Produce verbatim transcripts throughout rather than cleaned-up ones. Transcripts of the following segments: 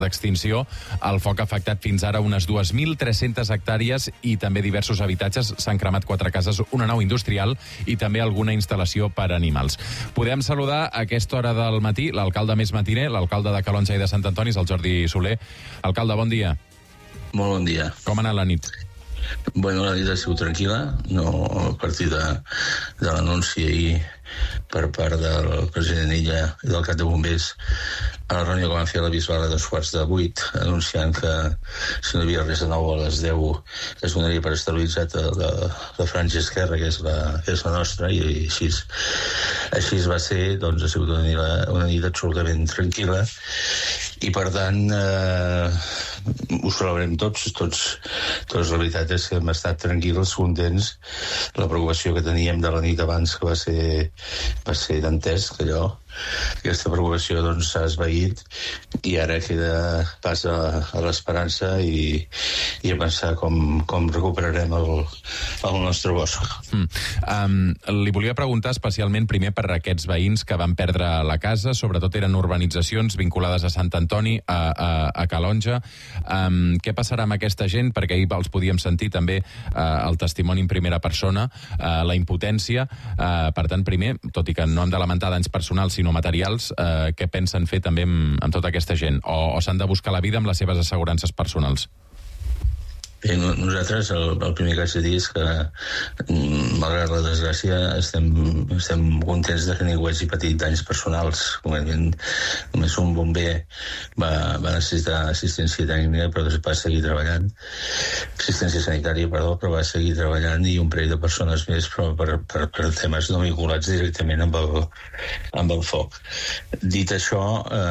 d'extinció. El foc ha afectat fins ara unes dos mil tres-centes hectàrees i també diversos habitatges. S'han cremat quatre cases, una nau industrial i també alguna instal·lació per a animals. Podem saludar a aquesta hora del matí l'alcalde més matiner, l'alcalde de Calonge i de Sant Antoni, el Jordi Soler. Alcalde, bon dia. Molt bon dia. Com ha anat la nit? Bueno, la nit ha sigut tranquil·la, no a partir de, de l'anunci ahir per part del president Illa i del cap de bombers a la reunió que van fer a la Bisbal a dos quarts de vuit, anunciant que si no hi havia res de nou a les deu es donaria per estabilitzat la, la franja esquerra, que és la, que és la nostra, i així, així va ser. Doncs ha sigut una nit, una nit absolutament tranquil·la i per tant eh, ho celebrem tots, tots, tots. La veritat és que hem estat tranquils, contents. La preocupació que teníem de la nit abans, que va ser, va ser dantesc, allò, aquesta preocupació doncs s'ha esvaït i ara queda pas a, a l'esperança i, i a pensar com, com recuperarem el, el nostre bosc. Mm. Um, li volia preguntar especialment primer per aquests veïns que van perdre la casa, sobretot eren urbanitzacions vinculades a Sant Antoni, a, a, a Calonge. Um, què passarà amb aquesta gent? Perquè ahir els podíem sentir també uh, el testimoni en primera persona, uh, la impotència. Uh, per tant, primer, tot i que no hem de lamentar danys personals sinó materials, eh, què pensen fer també amb, amb tota aquesta gent? O, o s'han de buscar la vida amb les seves assegurances personals? Bé, nosaltres el, el primer que haig de dir és que, malgrat la desgràcia, estem, estem contents de que ningú hagi patit danys personals. Només un bomber va, va necessitar assistència tècnica, però va seguir treballant. Assistència sanitària, perdó, però va seguir treballant, i un parell de persones més, però per, per, per temes no vinculats directament amb el, amb el foc. Dit això,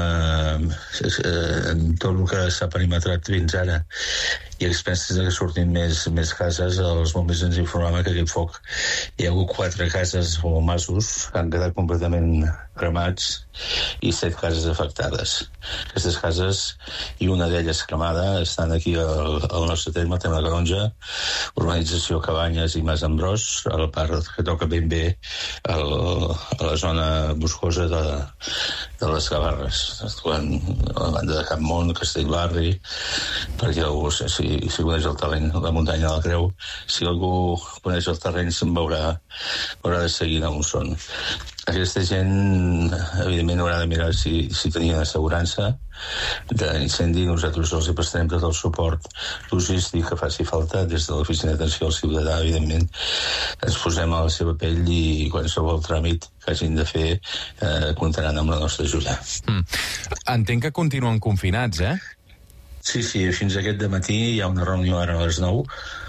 eh, eh, tot el que s'ha perimetrat fins ara i expenses que sortin més, més cases, els bombers ens informaven que aquest foc hi ha hagut quatre cases o masos que han quedat completament cremats i set cases afectades. Aquestes cases, i una d'elles cremada, estan aquí al, al nostre terme, el terme de Calonge, urbanització Cabanyes i Mas Ambròs, a la part que toca ben bé el, a la zona boscosa de, de les Gavarres, a la banda de Campmont, Castellbarri, perquè algú, si, si coneix el terreny, la muntanya de la Creu, si algú coneix el terreny se'n veurà, haurà de seguir on són. Aquesta gent, evidentment, haurà de mirar si, si tenien assegurança d'incendi. Nosaltres els hi prestarem tot el suport logístic que faci falta des de l'Oficina d'Atenció al Ciutadà. Evidentment, ens posem a la seva pell i qualsevol tràmit que hagin de fer eh, comptaran amb la nostra ajuda. Mm. Entenc que continuen confinats, eh? Sí, sí, fins aquest dematí hi ha una reunió ara a les nou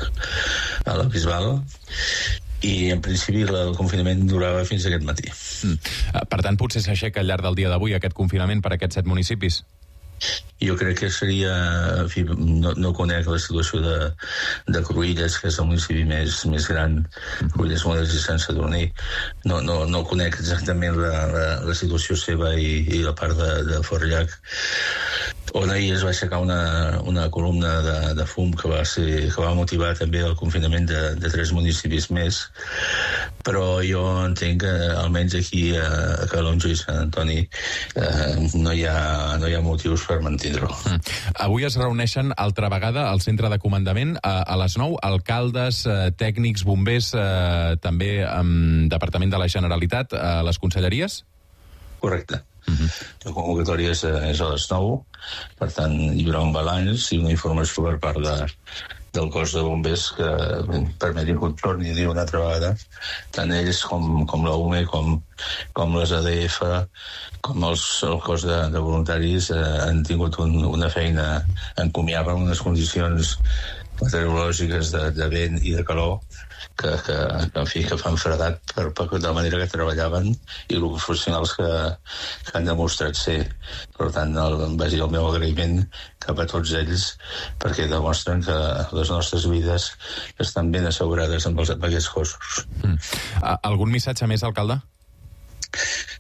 a la Bisbal i en principi el confinament durava fins aquest matí. Mm. Per tant, potser s'aixeca al llarg del dia d'avui aquest confinament per a aquests set municipis? Jo crec que seria, en fi, no, no conec la situació de, de Cruïlles, que és el municipi més, més gran, Cruïlles, Moles i Sant Sadurní. No, no, no conec exactament la, la, la situació seva i, i la part de, de Forllac, on ahir es va aixecar una, una columna de, de fum que va, ser, que va motivar també el confinament de, de tres municipis més, però jo entenc que almenys aquí a Calonge i Sant Antoni eh, no, hi ha, no hi ha motius per mantenir-ho. Mm. Avui es reuneixen altra vegada al centre de comandament a, a les nou, alcaldes, eh, tècnics, bombers, eh, també amb Departament de la Generalitat, a les conselleries? Correcte. Uh-huh. La convocatòria és, és a les nou, per tant hi haurà un balanç i una informació per part de, del cos de bombers que permeti que ho torni a dir una altra vegada, tant ells com, com la U M E, com, com les A D F, com els, el cos de, de voluntaris eh, han tingut un, una feina encomiable en unes condicions meteorològiques de, de vent i de calor que, que, en fi, que fan fredat per, per de la manera que treballaven i els professionals que, que han demostrat ser. Per tant, el, vaig dir el meu agraïment cap a tots ells perquè demostren que les nostres vides estan ben assegurades amb, els, amb aquests cossos. Mm. Algun missatge més, alcalde?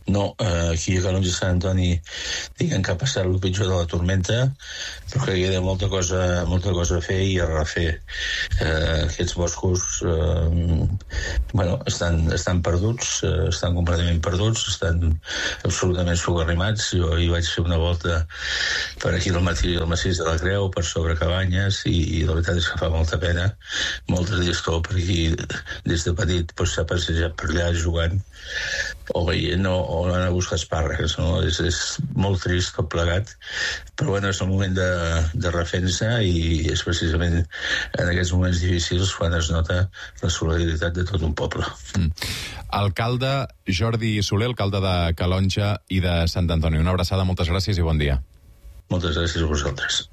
no, eh, aquí a Calonge i Sant Antoni diguem que ha passat el pitjor de la tormenta, però que hi ha molta cosa, molta cosa a fer i a refer. Eh, aquests boscos eh, bueno, estan, estan perduts, eh, estan completament perduts, estan absolutament socarrimats. Jo hi vaig fer una volta per aquí al matí al massís de la Creu, per sobre Cabanyes, i, i la veritat és que fa molta pena. Molts dies que per aquí, des de petit, doncs, s'ha passejat per allà jugant o veient o, o anar a buscar espàrrecs, no? És, és molt trist tot plegat, però bueno, és el moment de, de refer-se, i és precisament en aquests moments difícils quan es nota la solidaritat de tot un poble. Mm. Alcalde Jordi Soler, alcalde de Calonge i de Sant Antoni. Una abraçada, moltes gràcies i bon dia. Moltes gràcies a vosaltres.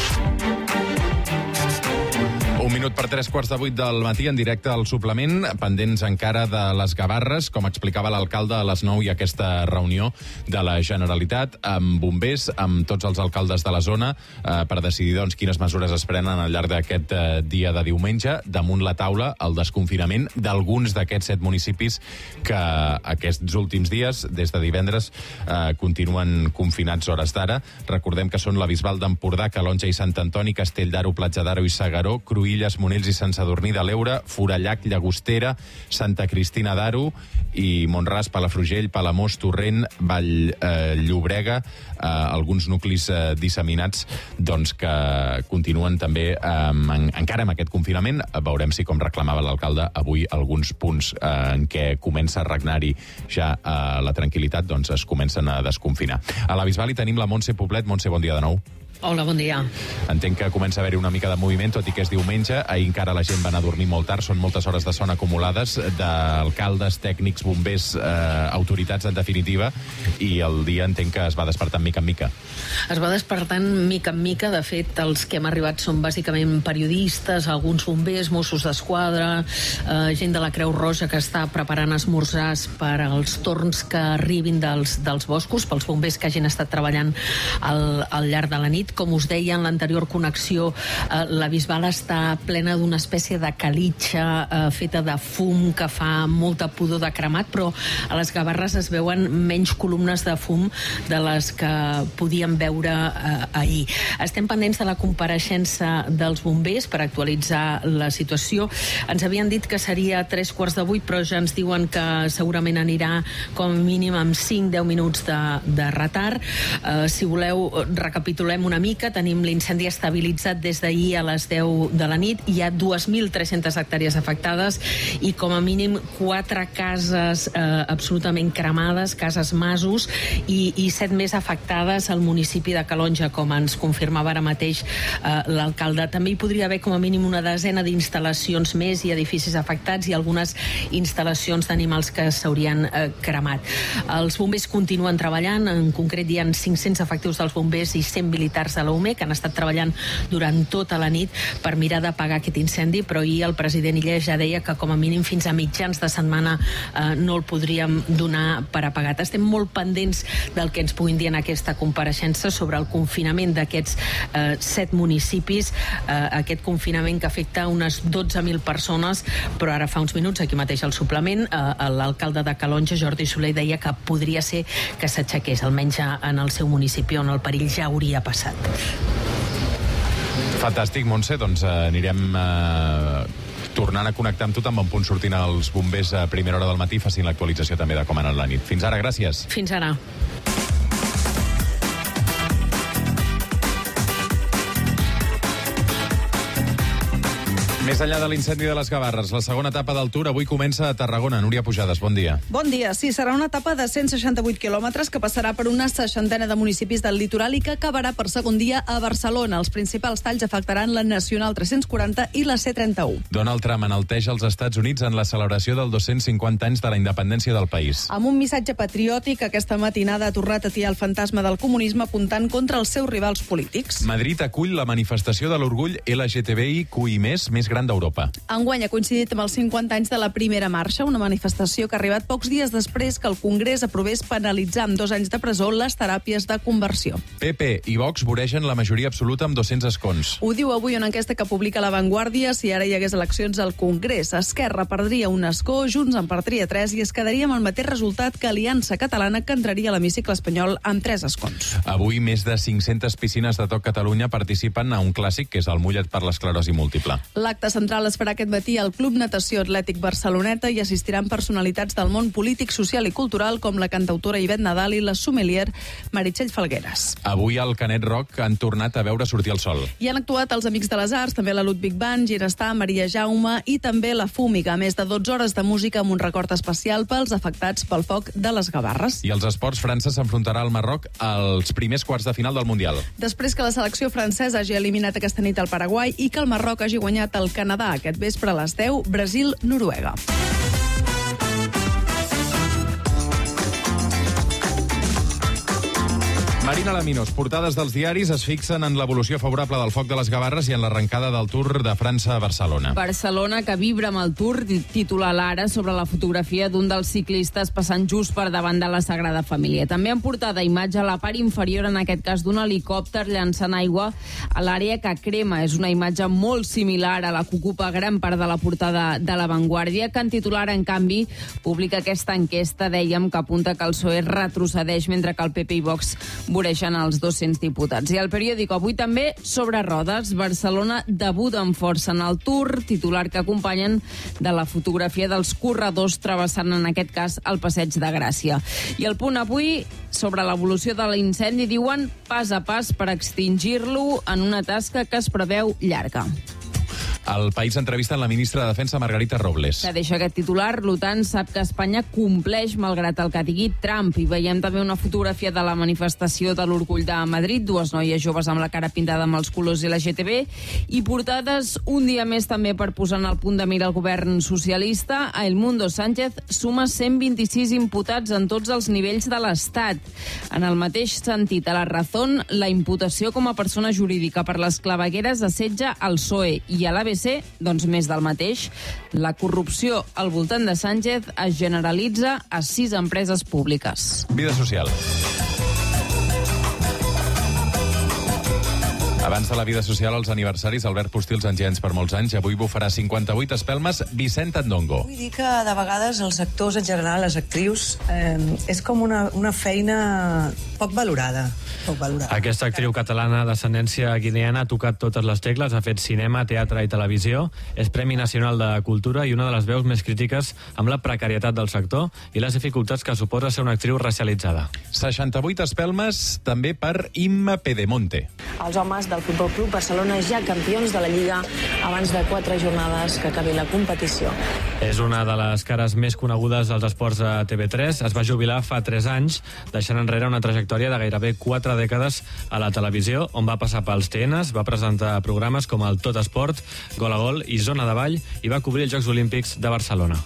Un minut per tres quarts de vuit del matí, en directe al suplement, pendents encara de les Gavarres, com explicava l'alcalde a les nou i aquesta reunió de la Generalitat amb bombers, amb tots els alcaldes de la zona, eh, per decidir doncs, quines mesures es prenen al llarg d'aquest eh, dia de diumenge. Damunt la taula, el desconfinament d'alguns d'aquests set municipis que aquests últims dies, des de divendres, eh, continuen confinats hores d'ara. Recordem que són la Bisbal d'Empordà, Calonge i Sant Antoni, Castell d'Aro, Platja d'Aro i S'Agaró, Cruïlles, Monells i Sant Sadurní de l'Eure, Forallac, Llagostera, Santa Cristina d'Aro i Mont-ras, Palafrugell, Palamós, Torrent, Vall eh, Llobrega, eh, alguns nuclis eh, disseminats doncs, que continuen també eh, en, encara amb aquest confinament. Veurem si, com reclamava l'alcalde, avui alguns punts eh, en què comença a regnar-hi ja eh, la tranquil·litat, doncs es comencen a desconfinar. A la Bisbal hi tenim la Montse Poblet. Montse, bon dia de nou. Hola, bon dia. Entenc que comença a haver-hi una mica de moviment, tot i que és diumenge. Ahir encara la gent va anar a dormir molt tard. Són moltes hores de son acumulades d'alcaldes, tècnics, bombers, eh, autoritats, en definitiva, i el dia entenc que es va despertant mica en mica. Es va despertant mica en mica. De fet, els que hem arribat són bàsicament periodistes, alguns bombers, Mossos d'Esquadra, eh, gent de la Creu Roja que està preparant esmorzars per als torns que arribin dels, dels boscos, pels bombers que hagin estat treballant al, al llarg de la nit. Com us deia en l'anterior connexió, eh, la Bisbal està plena d'una espècie de calitxa eh, feta de fum que fa molta pudor de cremat, però a les Gavarres es veuen menys columnes de fum de les que podíem veure eh, ahir. Estem pendents de la compareixença dels bombers per actualitzar la situació. Ens havien dit que seria a tres quarts de vuit, però ja ens diuen que segurament anirà com a mínim amb cinc a deu minuts de, de retard. Eh, si voleu, recapitulem una mica. Tenim l'incendi estabilitzat des d'ahir a les deu de la nit. Hi ha dues mil tres-centes hectàrees afectades i com a mínim quatre cases eh, absolutament cremades, cases masos, i, i set més afectades al municipi de Calonge, com ens confirmava ara mateix eh, l'alcalde. També hi podria haver com a mínim una desena d'instal·lacions més i edificis afectats i algunes instal·lacions d'animals que s'haurien eh, cremat. Els bombers continuen treballant. En concret, hi ha cinc-cents efectius dels bombers i cent militars de l'U M E que han estat treballant durant tota la nit per mirar d'apagar aquest incendi, però ahir el president Illa ja deia que com a mínim fins a mitjans de setmana eh, no el podríem donar per apagat. Estem molt pendents del que ens puguin dir en aquesta compareixença sobre el confinament d'aquests eh, set municipis, eh, aquest confinament que afecta unes dotze mil persones, però ara fa uns minuts, aquí mateix al suplement, eh, l'alcalde de Calonge, Jordi Soler, deia que podria ser que s'aixequés, almenys en el seu municipi on el perill ja hauria passat. Fantàstic, Montse, doncs eh, anirem eh, tornant a connectar amb tu amb un punt sortint els bombers a primera hora del matí, facin l'actualització també de com ha anat la nit. Fins ara, gràcies. Fins ara. Més enllà de l'incendi de les Gavarres, la segona etapa del Tour avui comença a Tarragona. Núria Pujades, bon dia. Bon dia. Sí, serà una etapa de cent seixanta-vuit quilòmetres que passarà per una seixantena de municipis del litoral i que acabarà per segon dia a Barcelona. Els principals talls afectaran la Nacional tres-cents quaranta i la C trenta-u. Donald Trump enalteix els Estats Units en la celebració dels dos-cents cinquanta anys de la independència del país. Amb un missatge patriòtic, aquesta matinada ha tornat a atiar el fantasma del comunisme apuntant contra els seus rivals polítics. Madrid acull la manifestació de l'orgull L G T B I Q I més, més gran gran d'Europa. Enguany ha coincidit amb els cinquanta anys de la primera marxa, una manifestació que ha arribat pocs dies després que el Congrés aprovés penalitzar amb dos anys de presó les teràpies de conversió. P P i Vox voregen la majoria absoluta amb dos-cents escons. Ho diu avui una enquesta que publica La Vanguardia. Si ara hi hagués eleccions al Congrés, Esquerra perdria un escó, Junts en perdria tres i es quedaria amb el mateix resultat que Aliança Catalana, que entraria a l'hemicicle espanyol amb tres escons. Avui més de cinc-centes piscines de tot Catalunya participen a un clàssic que és el Mulla't per l'esclerosi múltiple. L'acte central es farà aquest matí al Club Natació Atlètic Barceloneta i assistiran personalitats del món polític, social i cultural com la cantautora Ivet Nadal i la sommelier Meritxell Falgueres. Avui al Canet Rock han tornat a veure sortir el sol. Hi han actuat els Amics de les Arts, també la Ludwig Band, Ginestar, Maria Jaume i també la Fúmiga, a més de dotze hores de música amb un record especial pels afectats pel foc de les Gavarres. I als esports, França s'enfrontarà al Marroc als primers quarts de final del Mundial. Després que la selecció francesa hagi eliminat aquesta nit el Paraguai i que el Marroc hagi guanyat el Canadà aquest vespre a les deu, Brasil-Noruega. Marina Laminos, portades dels diaris es fixen en l'evolució favorable del foc de les Gavarres i en l'arrencada del Tour de França a Barcelona. Barcelona, que vibra amb el Tour, titula l'Ara sobre la fotografia d'un dels ciclistes passant just per davant de la Sagrada Família. També en portada imatge a la part inferior, en aquest cas d'un helicòpter llançant aigua a l'àrea que crema. És una imatge molt similar a la que ocupa gran part de la portada de La Vanguardia, que en titular, en canvi, publica aquesta enquesta, dèiem, que apunta que el P S O E retrocedeix mentre que el P P i Vox voreixen els dos-cents diputats. I el periòdic avui també sobre rodes. Barcelona debuta amb força en el Tour, titular que acompanyen de la fotografia dels corredors travessant, en aquest cas, el Passeig de Gràcia. I el Punt avui, sobre l'evolució de l'incendi, diuen pas a pas per extingir-lo en una tasca que es preveu llarga. El País entrevista en la ministra de Defensa, Margarita Robles. Que deixa aquest titular, l'OTAN sap que Espanya compleix malgrat el que digui Trump. I veiem també una fotografia de la manifestació de l'Orgull de Madrid, dues noies joves amb la cara pintada amb els colors L G T B, i portades un dia més també per posar en el punt de mira el govern socialista. A El Mundo, Sánchez suma cent vint-i-sis imputats en tots els nivells de l'Estat. En el mateix sentit, a La Razón, la imputació com a persona jurídica per les clavegueres assetja al P S O E, i a l'A B C, doncs més del mateix. La corrupció al voltant de Sánchez es generalitza a sis empreses públiques. Vida social. Abans de la vida social, els aniversaris, Albert Postils, engens per molts anys. Avui bufarà cinquanta-vuit espelmes Vicent Andongo. Vull dir que de vegades els actors, en general, les actrius, eh, és com una, una feina poc valorada. Poc valorada. Aquesta actriu catalana d'ascendència guineana ha tocat totes les tecles, ha fet cinema, teatre i televisió, és Premi Nacional de Cultura i una de les veus més crítiques amb la precarietat del sector i les dificultats que suposa ser una actriu racialitzada. seixanta-vuit espelmes també per Imma Pedemonte. Els homes del Futbol Club Barcelona ja campions de la Lliga abans de quatre jornades que acabi la competició. És una de les cares més conegudes dels esports a T V tres. Es va jubilar fa tres anys, deixant enrere una trajectòria de gairebé quatre dècades a la televisió, on va passar pels T Ns, va presentar programes com el Tot Esport, Gol a Gol i Zona de Ball, i va cobrir els Jocs Olímpics de Barcelona.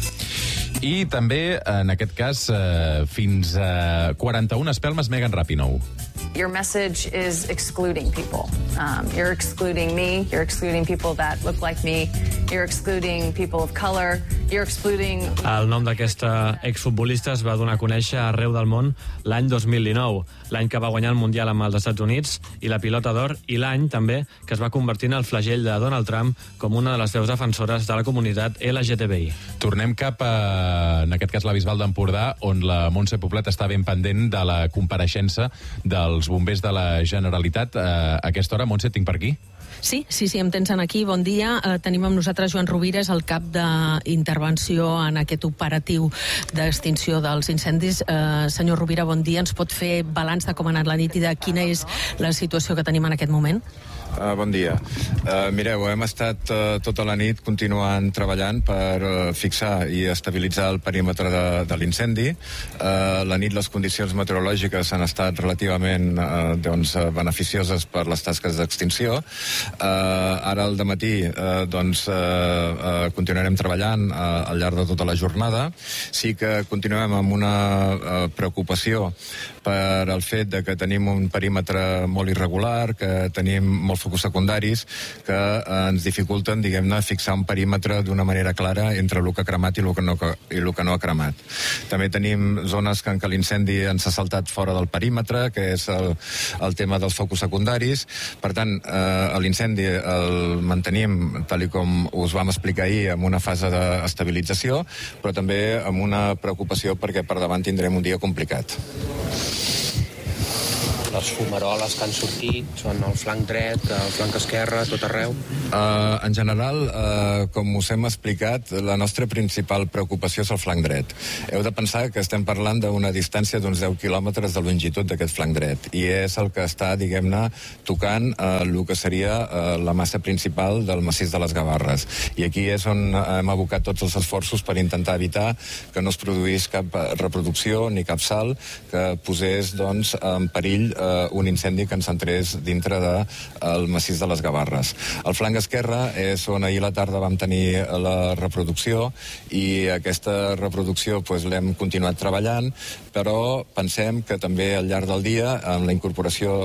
I també, en aquest cas, eh, fins a quaranta-un espelmes Megan Rapinoe. Your message is excluding people. Um, you're excluding me. You're excluding people that look like me. You're excluding people of color. You're excluding... El nom d'aquesta exfutbolista es va donar a conèixer arreu del món l'any dos mil dinou, l'any que va guanyar el Mundial amb els Estats Units i la Pilota d'Or, i l'any també que es va convertir en el flagell de Donald Trump com una de les veus defensores de la comunitat L G T B I. Tornem cap a, en aquest cas, la Bisbal d'Empordà, on la Montse Poblet està ben pendent de la compareixença dels bombers de la Generalitat. A aquesta hora, Montse, tinc per aquí? Sí, sí, sí, em tens aquí. Bon dia. Eh, tenim amb nosaltres Joan Rovira, el cap d'intervenció en aquest operatiu d'extinció dels incendis. Eh, senyor Rovira, bon dia. Ens pot fer balanç de com ha anat la nit i de quina és la situació que tenim en aquest moment? Uh, bon dia. Uh, mireu, hem estat uh, tota la nit continuant treballant per uh, fixar i estabilitzar el perímetre de, de l'incendi. Uh, la nit les condicions meteorològiques han estat relativament uh, doncs, uh, beneficioses per les tasques d'extinció. Uh, ara al dematí uh, doncs, uh, uh, continuarem treballant uh, al llarg de tota la jornada. Sí que continuem amb una uh, preocupació per el fet de que tenim un perímetre molt irregular, que tenim molts focus secundaris que ens dificulten, diguem-ne, fixar un perímetre d'una manera clara entre el que ha cremat i el que no, i el que no ha cremat. També tenim zones en què l'incendi ens ha saltat fora del perímetre, que és el, el tema dels focus secundaris. Per tant, eh, l'incendi el mantenim, tal com us vam explicar ahir, en una fase d'estabilització, però també amb una preocupació perquè per davant tindrem un dia complicat. Les fumaroles que han sortit són al flanc dret, al flanc esquerre, tot arreu? Uh, en general, uh, com us hem explicat, la nostra principal preocupació és el flanc dret. Heu de pensar que estem parlant d'una distància d'uns deu quilòmetres de longitud d'aquest flanc dret, i és el que està, diguem-ne, tocant uh, el que seria uh, la massa principal del massís de les Gavarres. I aquí és on hem abocat tots els esforços per intentar evitar que no es produís cap reproducció ni cap salt que posés, doncs, en perill un incendi que ens entrés dintre del de, massís de les Gavarres. El flanc esquerre és on ahir a la tarda vam tenir la reproducció i aquesta reproducció pues, l'hem continuat treballant, però pensem que també al llarg del dia, amb la incorporació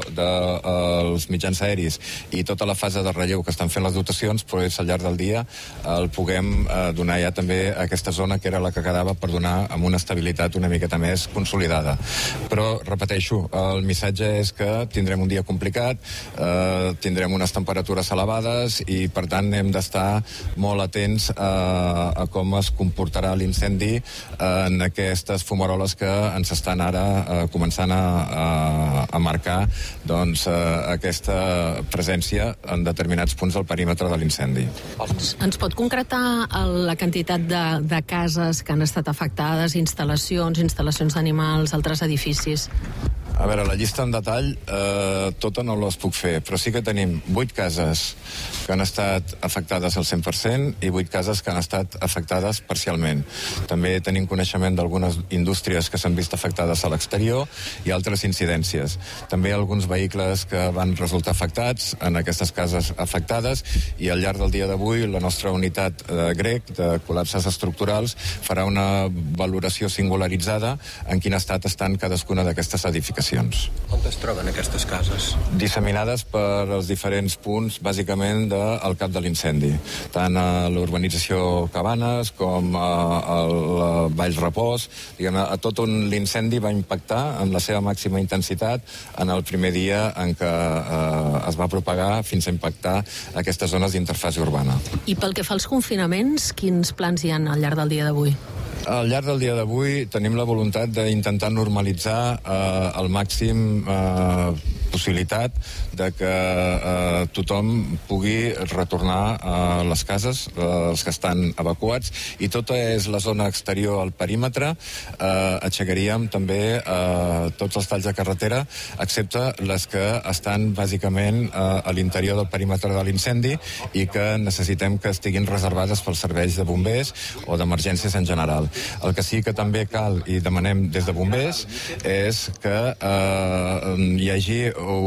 dels de, mitjans aeris i tota la fase de relleu que estan fent les dotacions, pues, al llarg del dia el puguem eh, donar ja també a aquesta zona que era la que quedava per donar amb una estabilitat una miqueta més consolidada. Però, repeteixo, el missatge és que tindrem un dia complicat, eh, tindrem unes temperatures elevades i, per tant, hem d'estar molt atents a, a com es comportarà l'incendi en aquestes fumaroles que ens estan ara eh, començant a, a, a marcar doncs, eh, aquesta presència en determinats punts del perímetre de l'incendi. Ens, ens pot concretar la quantitat de, de cases que han estat afectades, instal·lacions, instal·lacions d'animals, altres edificis? A veure, la llista en detall eh, tota no les puc fer, però sí que tenim vuit cases que han estat afectades al cent per cent i vuit cases que han estat afectades parcialment. També tenim coneixement d'algunes indústries que s'han vist afectades a l'exterior i altres incidències. També alguns vehicles que van resultar afectats en aquestes cases afectades i al llarg del dia d'avui la nostra unitat eh, grec de col·lapses estructurals farà una valoració singularitzada en quin estat estan cadascuna d'aquestes edificacions. On es troben aquestes cases? Disseminades per els diferents punts, bàsicament, del cap de l'incendi. Tant a l'urbanització Cabanes com a, a la Vall Repòs, diguem, a tot on l'incendi va impactar amb la seva màxima intensitat en el primer dia en què eh, es va propagar fins a impactar aquestes zones d'interfase urbana. I pel que fa als confinaments, quins plans hi ha al llarg del dia d'avui? Al llarg del dia d'avui tenim la voluntat d'intentar normalitzar eh, al màxim eh, possibilitat de que eh, tothom pugui retornar a les cases, eh, els que estan evacuats, i tota és la zona exterior al perímetre. Eh, aixecaríem també eh, tots els talls de carretera, excepte les que estan bàsicament eh, a l'interior del perímetre de l'incendi i que necessitem que estiguin reservades pels serveis de bombers o d'emergències en general. El que sí que també cal, i demanem des de bombers, és que eh, hi hagi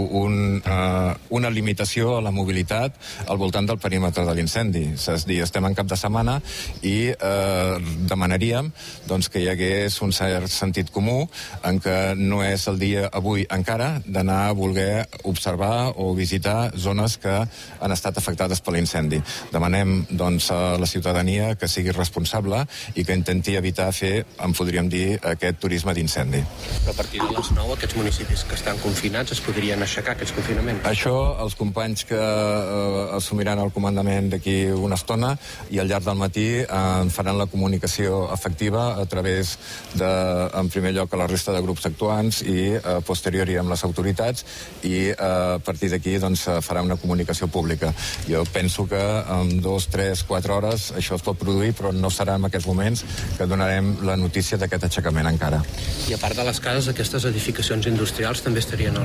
un, uh, una limitació a la mobilitat al voltant del perímetre de l'incendi. És a dir, estem en cap de setmana i uh, demanaríem doncs, que hi hagués un cert sentit comú en què no és el dia avui encara d'anar a voler observar o visitar zones que han estat afectades per l'incendi. Demanem doncs, a la ciutadania que sigui responsable i que intenti evitar fer, en podríem dir, aquest turisme d'incendi. Però a partir de les nou, aquests municipis que estan confinats es podrien aixecar aquests confinaments? Això, els companys que eh, assumiran el comandament d'aquí una estona i al llarg del matí eh, faran la comunicació efectiva a través de, en primer lloc, a la resta de grups actuants i eh, posteriori amb les autoritats i eh, a partir d'aquí doncs, farà una comunicació pública. Jo penso que en dos, tres, quatre hores això es pot produir, però no serà en aquests moments que donarem la notícia d'aquest aixecament encara. I a part de les cases, aquestes edificacions industrials també estarien a la zona del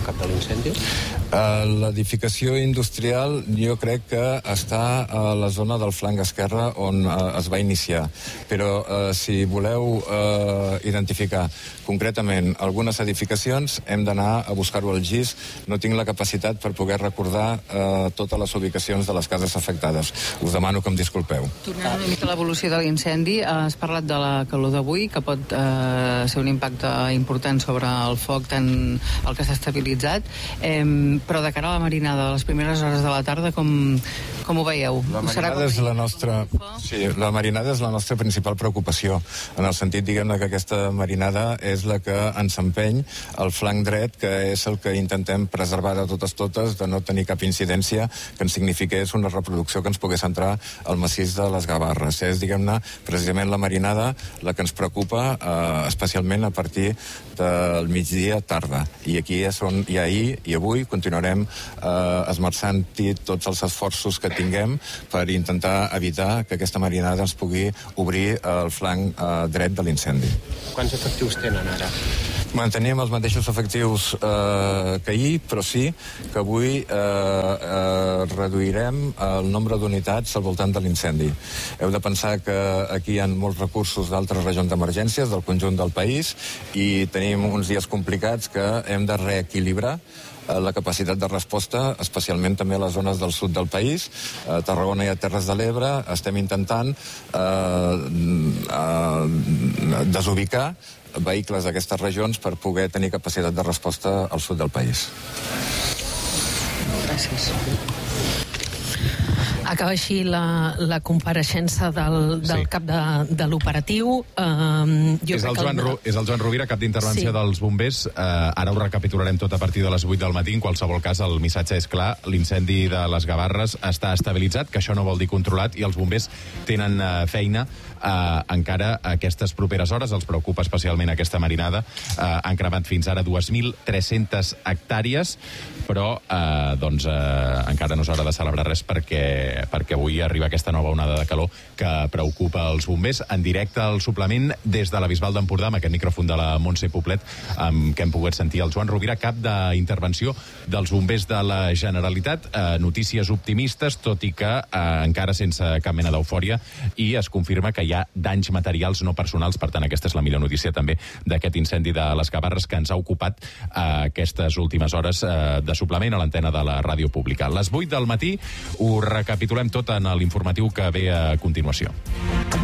al cap de l'incendi? Uh, L'edificació industrial jo crec que està a la zona del flanc esquerre on uh, es va iniciar. Però uh, si voleu uh, identificar concretament algunes edificacions, hem d'anar a buscar-ho al G I S. No tinc la capacitat per poder recordar uh, totes les ubicacions de les cases afectades. Us demano que em disculpeu. Tornant una mica a l'evolució de l'incendi, has parlat de la calor d'avui, que pot eh, ser un impacte important sobre el foc, tant el que s'ha estabilitzat, eh, però de cara a la marinada, a les primeres hores de la tarda, com, com ho veieu? La marinada és la nostra... Sí, la marinada és la nostra principal preocupació, en el sentit, diguem-ne, que aquesta marinada és la que ens empeny al flanc dret, que és el que intentem preservar de totes totes, de no tenir cap incidència que ens signifiqués una reproducció que ens pogués entrar al massís de les Gavarres. És, diguem-ne, precisament la marinada la que ens preocupa, eh, especialment a partir del migdia tarda. I aquí és on, i ahir i avui continuarem eh, esmerçant-hi tots els esforços que tinguem per intentar evitar que aquesta marinada ens pugui obrir el flanc eh, dret de l'incendi. Quants efectius tenen ara? Mantenim els mateixos efectius eh, que ahir, però sí que avui eh, eh, reduirem el nombre d'unitats al voltant de l'incendi. Heu de pensar que aquí hi ha molts recursos d'altres regions d'emergències del conjunt del país i tenim uns dies complicats que hem de reequilibrar la capacitat de resposta, especialment també a les zones del sud del país. A Tarragona i a Terres de l'Ebre estem intentant eh, eh, desubicar vehicles d'aquestes regions per poder tenir capacitat de resposta al sud del país. Gràcies. Acaba així la, la compareixença del, del sí. cap de, de l'operatiu. Uh, és, el Joan, el... és el Joan Rovira, cap d'intervenció sí. dels bombers. Uh, ara ho recapitularem tot a partir de les vuit del matí. En qualsevol cas, el missatge és clar. L'incendi de les Gavarres està estabilitzat, que això no vol dir controlat, i els bombers tenen uh, feina. Uh, encara aquestes properes hores els preocupa especialment aquesta marinada. Uh, han cremat fins ara dos mil tres-centes hectàrees, però uh, doncs, uh, encara no és hora de celebrar res perquè, perquè avui arriba aquesta nova onada de calor que preocupa els bombers. En directe al suplement des de la Bisbal d'Empordà, amb aquest micròfon de la Montse Poblet, amb què hem pogut sentir el Joan Rovira, cap d'intervenció dels bombers de la Generalitat. Uh, notícies optimistes, tot i que uh, encara sense cap mena d'eufòria, i es confirma que hi ha danys materials no personals. Per tant, aquesta és la millor notícia també d'aquest incendi de les Gavarres que ens ha ocupat eh, aquestes últimes hores eh, de suplement a l'antena de la ràdio pública. A les vuit del matí ho recapitulem tot en l'informatiu que ve a continuació.